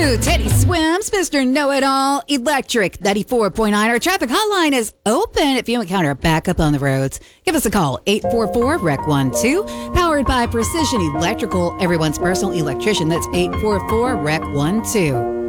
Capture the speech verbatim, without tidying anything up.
Ooh, Teddy Swims, Mister Know-It-All, Electric ninety-four point nine. Our traffic hotline is open if you encounter a backup on the roads. Give us a call, eight four four, R E C one two, powered by Precision Electrical, everyone's personal electrician. That's eight four four, R E C one two.